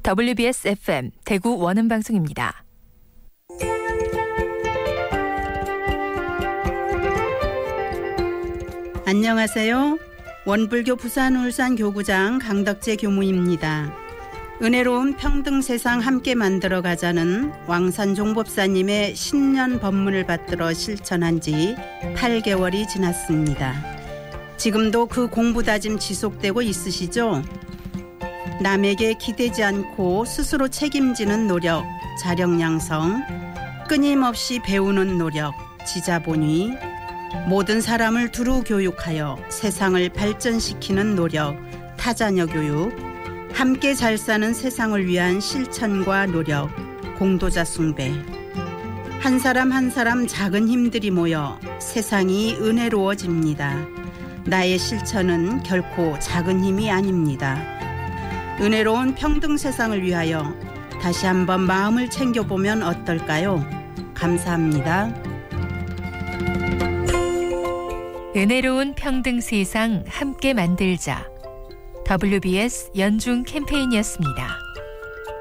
WBS FM 대구 원음방송입니다. 안녕하세요. 원불교 부산 울산 교구장 강덕재 교무입니다. 은혜로운 평등 세상 함께 만들어 가자는 왕산 종법사님의 신년 법문을 받들어 실천한 지 8개월이 지났습니다. 지금도 그 공부 다짐 지속되고 있으시죠? 남에게 기대지 않고 스스로 책임지는 노력, 자력양성, 끊임없이 배우는 노력, 지자본위, 모든 사람을 두루 교육하여 세상을 발전시키는 노력, 타자녀 교육, 함께 잘 사는 세상을 위한 실천과 노력, 공도자 숭배. 한 사람 한 사람 작은 힘들이 모여 세상이 은혜로워집니다. 나의 실천은 결코 작은 힘이 아닙니다. 은혜로운 평등 세상을 위하여 다시 한번 마음을 챙겨보면 어떨까요? 감사합니다. 은혜로운 평등 세상 함께 만들자. WBS 연중 캠페인이었습니다.